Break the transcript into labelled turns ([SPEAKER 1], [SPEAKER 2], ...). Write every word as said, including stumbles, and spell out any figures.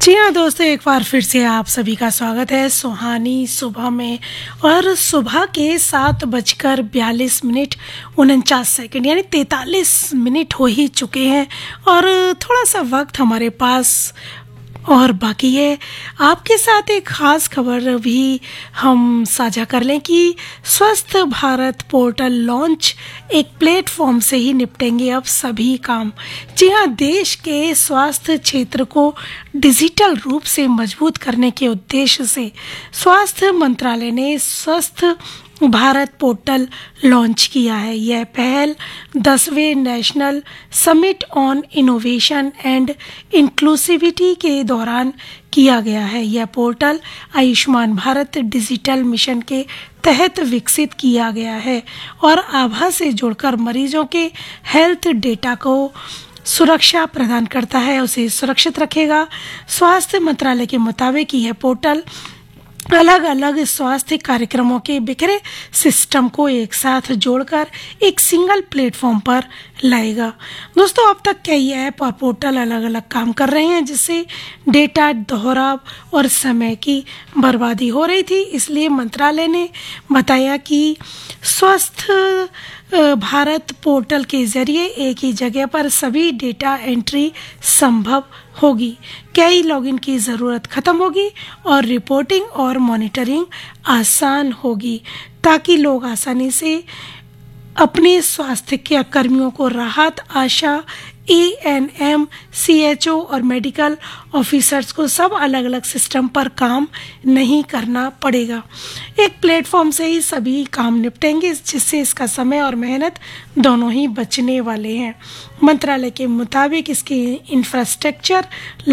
[SPEAKER 1] जी हाँ दोस्तों, एक बार फिर से आप सभी का स्वागत है सुहानी सुबह में। और सुबह के सात बजकर बयालीस मिनट उनचास सेकंड यानी तैंतालीस मिनट हो ही चुके हैं और थोड़ा सा वक्त हमारे पास और बाकी है। आपके साथ एक ख़ास खबर भी हम साझा कर लें कि स्वस्थ भारत पोर्टल लॉन्च, एक प्लेटफॉर्म से ही निपटेंगे अब सभी काम। जी हाँ, देश के स्वास्थ्य क्षेत्र को डिजिटल रूप से मजबूत करने के उद्देश्य से स्वास्थ्य मंत्रालय ने स्वस्थ भारत पोर्टल लॉन्च किया है। यह पहल दसवें national summit on innovation and inclusivity के दौरान किया गया है। यह portal Ayushman Bharat digital mission के तहत विकसित किया गया है और आभा से जुड़कर मरीजों के हेल्थ डेटा को सुरक्षा प्रदान करता है, उसे सुरक्षित रखेगा। स्वास्थ्य मंत्रालय के मुताबिक यह पोर्टल अलग अलग स्वास्थ्य कार्यक्रमों के बिखरे सिस्टम को एक साथ जोड़कर एक सिंगल प्लेटफॉर्म पर लाएगा। दोस्तों, अब तक कई ऐप और पोर्टल अलग अलग काम कर रहे हैं, जिससे डेटा दोहराव और समय की बर्बादी हो रही थी। इसलिए मंत्रालय ने बताया कि स्वस्थ भारत पोर्टल के जरिए एक ही जगह पर सभी डेटा एंट्री संभव होगी। कई लॉगिन की ज़रूरत खत्म होगी और रिपोर्टिंग और मॉनिटरिंग आसान होगी, ताकि लोग आसानी से अपने स्वास्थ्य के कर्मियों को राहत, आशा, A N M, C H O और मेडिकल ऑफिसर्स को सब अलग अलग सिस्टम पर काम नहीं करना पड़ेगा। एक प्लेटफॉर्म से ही सभी काम निपटेंगे, जिससे इसका समय और मेहनत दोनों ही बचने वाले हैं। मंत्रालय के मुताबिक इसके इंफ्रास्ट्रक्चर